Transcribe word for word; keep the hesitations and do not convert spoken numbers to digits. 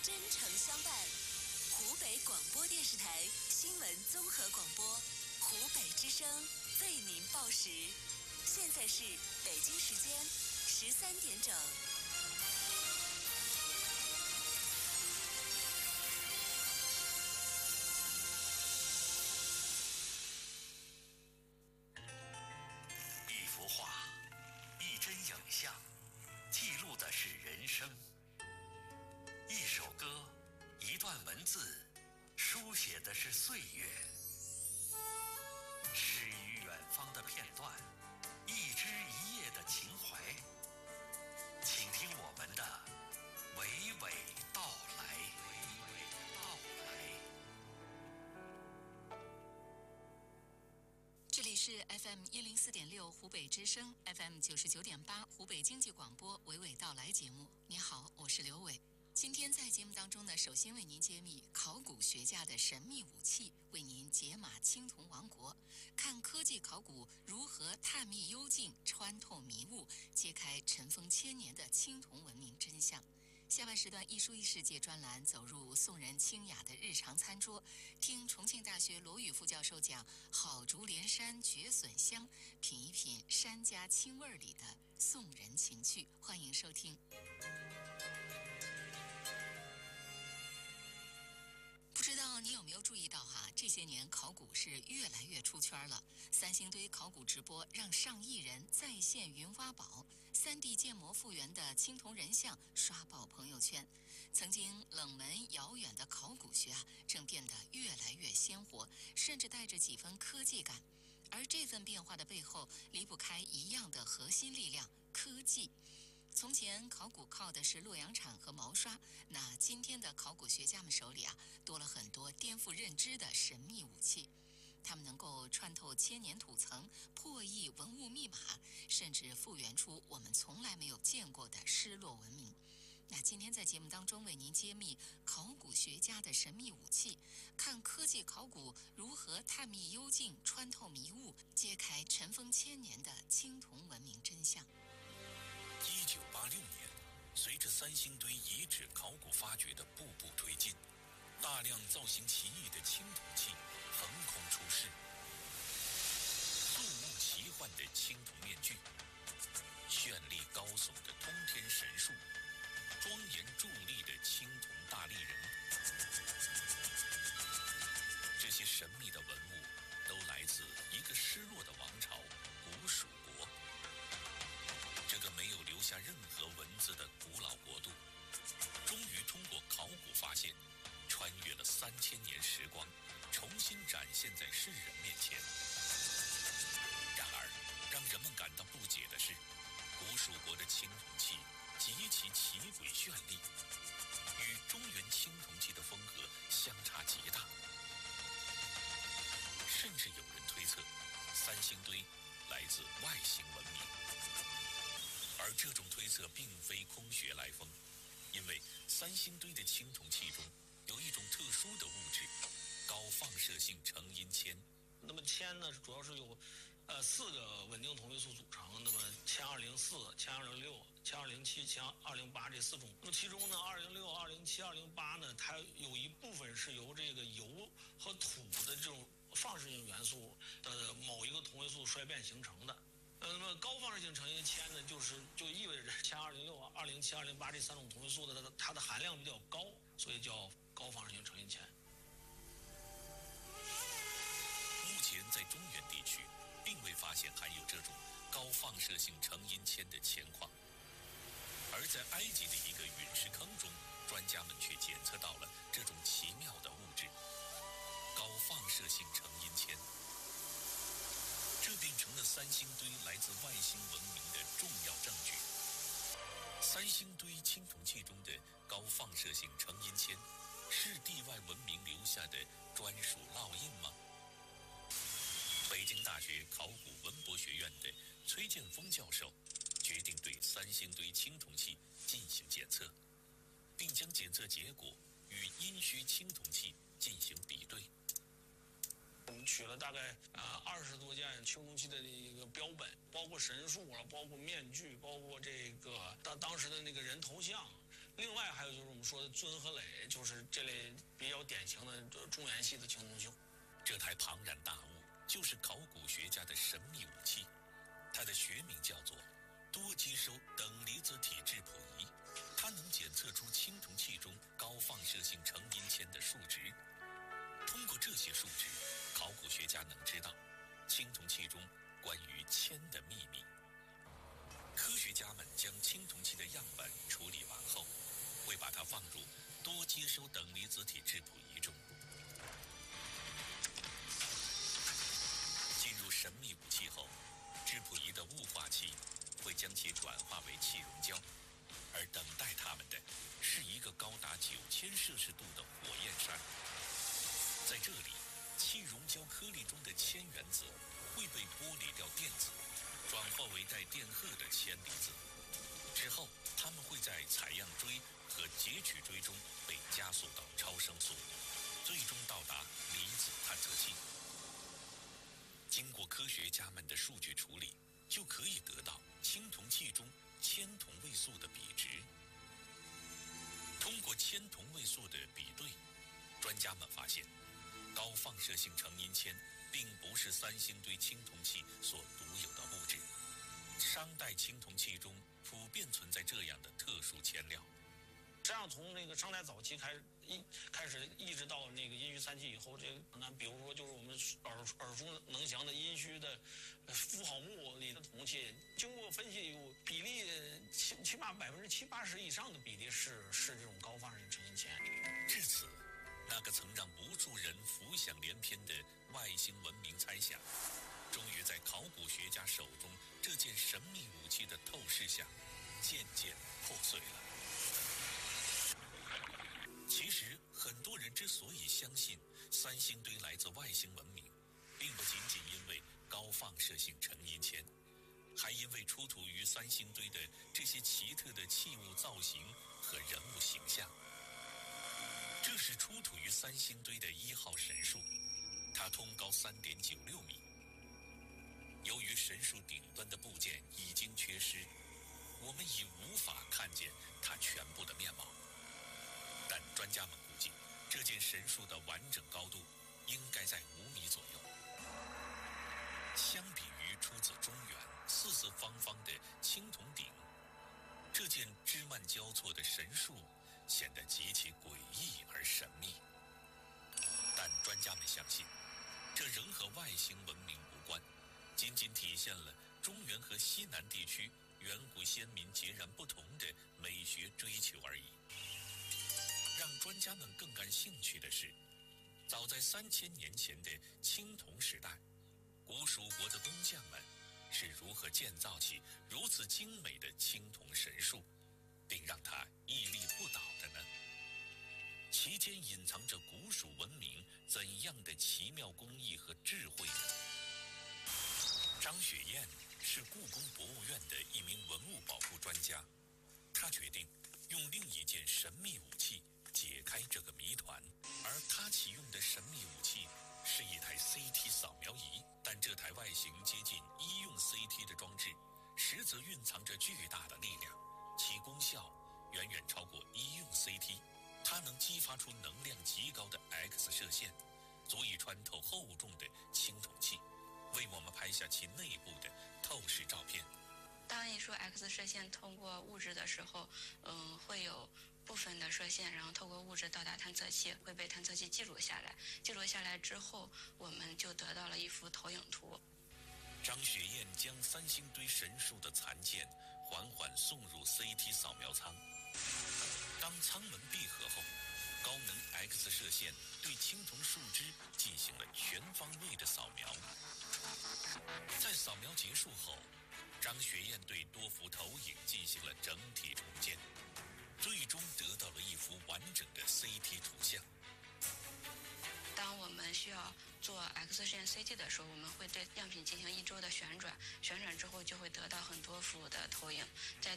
真诚相伴。湖北广播电视台新闻综合广播，湖北之声为您报时。现在是北京时间十三点整。 一幅画，一帧影像，记录的是人生；一首歌，一段文字，书写的是岁月。诗与远方的片段，一枝一叶的情怀。请听我们的娓娓道来。娓娓道来。 这里是 F M 一零四点六湖北之声 ，F M 九十九点八湖北经济广播娓娓道来节目。你好，我是刘伟。今天在节目当中呢，首先为您揭秘考古学家的神秘武器，为您解码青铜王国，看科技考古如何探秘幽静、穿透迷雾，揭开尘封千年的青铜文明真相。下半时段一书一世界专栏走入宋人清雅的日常餐桌，听重庆大学罗宇副教授讲好竹连山绝笋香，品一品山家清味里的宋人情趣。欢迎收听。不知道你有没有注意到哈，这些年考古是越来越出圈了。三星堆考古直播让上亿人在线云挖宝，三 D 建模复原的青铜人像刷爆朋友圈。曾经冷门遥远的考古学啊，正变得越来越鲜活，甚至带着几分科技感。而这份变化的背后，离不开一样的核心力量——科技。从前考古靠的是洛阳铲和毛刷，那今天的考古学家们手里啊，多了很多颠覆认知的神秘武器。他们能够穿透千年土层，破译文物密码，甚至复原出我们从来没有见过的失落文明。那今天在节目当中为您揭秘考古学家的神秘武器，看科技考古如何探秘幽静、穿透迷雾，揭开尘封千年的青铜文明真相。 一九八六年，随着三星堆遗址考古发掘的步步推进，大量造型奇异的青铜器横空出世。肃穆奇幻的青铜面具，绚丽高耸的通天神树，庄严伫立的青铜大立人，这些神秘的文物都来自一个失落的王朝——古蜀国。这个没有留下任何文字的古老国度，终于通过考古发现，穿越了三千年时光，重新展现在世人面前。然而，让人们感到不解的是，古蜀国的青铜器极其奇诡绚丽，与中原青铜器的风格相差极大。甚至有人推测，三星堆来自外星文明。而这种推测并非空穴来风，因为三星堆的青铜器中有一种特殊的物质——高放射性成因铅。 那么铅呢，主要是由呃四个稳定同位素组成。那么铅二零四、铅二零六、铅二零七、铅二零八这四种。那么其中呢，二零六、二零七、二零八呢，它有一部分是由这个油和土的这种放射性元素的某一个同位素衰变形成的。呃，那么高放射性成因铅呢，就是就意味着铅二零六、二零七、二零八这三种同位素的它的它的含量比较高，所以叫高放射性成因铅。 目前在中原地区，并未发现含有这种高放射性成因铅的铅矿，而在埃及的一个陨石坑中，专家们却检测到了这种奇妙的物质——高放射性成因铅。这变成了三星堆来自外星文明的重要证据。三星堆青铜器中的高放射性成因铅，是地外文明留下的专属烙印吗？北京大学考古文博学院的崔建峰教授决定对三星堆青铜器进行检测，并将检测结果与殷墟青铜器进行比对。 我们取了大概啊二十多件青铜器的一个标本，包括神树啊，包括面具，包括这个当当时的那个人头像， 另外还有就是我们说的尊和垒，就是这类比较典型的中原系的青铜秀。 这台庞然大物就是考古学家的神秘武器，它的学名叫做多接收等离子体质谱仪，它能检测出青铜器中高放射性成因铅的数值。通过这些数值，考古学家能知道青铜器中关于铅的秘密。科学家们将青铜器的样本处理完后，会把它放入多接收等离子体质谱仪中。进入神秘武器后，质谱仪的雾化器会将其转化为气溶胶，而等待它们的是一个高达九千摄氏度的火焰山。在这里，气溶胶颗粒中的铅原子会被剥离掉电子，转化为带电荷的铅离子。之后，它们会在采样锥和截取锥中被加速到超声速，最终到达离子探测器。经过科学家们的数据处理，就可以得到青铜器中铅同位素的比值。通过铅同位素的比对，专家们发现，高放射性成因铅并不是三星堆青铜器所独有的物质，商代青铜器中普遍存在这样的特殊铅料。 这样从那个商代早期开始，一开始一直到那个殷墟三期以后，这个那比如说就是我们耳耳熟能详的殷墟的妇好墓里的铜器，经过分析有比例起起码百分之七八十以上的比例是是这种高放射性成因铅。 至此，那个曾让无数人浮想联翩的外星文明猜想，终于在考古学家手中这件神秘武器的透视下，渐渐破碎了。其实，很多人之所以相信三星堆来自外星文明，并不仅仅因为高放射性成因铅，还因为出土于三星堆的这些奇特的器物造型和人物形象。这是出土于三星堆的一号神树，它通高三点九六米。由于神树顶端的部件已经缺失，我们已无法看见它全部的面貌。但专家们估计，这件神树的完整高度应该在五米左右。相比于出自中原四四方方的青铜鼎，这件枝蔓交错的神树显得极其诡异而神秘。但专家们相信，这仍和外星文明无关，仅仅体现了中原和西南地区远古先民截然不同的美学追求而已。让专家们更感兴趣的是，早在三千年前的青铜时代，古蜀国的工匠们是如何建造起如此精美的青铜神树，并让它屹立不倒的呢？其间隐藏着古蜀文明怎样的奇妙工艺和智慧呢？张雪燕是故宫博物院的一名文物保护专家，他决定用另一件神秘武器解开这个谜团。而他启用的神秘武器是一台 C T 扫描仪，但这台外形接近医用 C T 的装置，实则蕴藏着巨大的力量，其功效远远超过医用 C T。 它能激发出能量极高的 X 射线，足以穿透厚重的青铜器，为我们拍下其内部的透视照片。 当一束 X 射线通过物质的时候，嗯，会有部分的射线，然后透过物质到达探测器，会被探测器记录下来。记录下来之后，我们就得到了一幅投影图。 张雪燕将三星堆神树的残件缓缓送入 C T 扫描舱。当舱门闭合后，高能 X 射线对青铜树枝进行了全方位的扫描。在扫描结束后，张雪燕对多幅投影进行了整体重建，最终得到了一幅完整的 C T 图像。 当我们需要做 X 射线 C T 的时候，我们会对样品进行一周的旋转，旋转之后就会得到很多幅的投影。在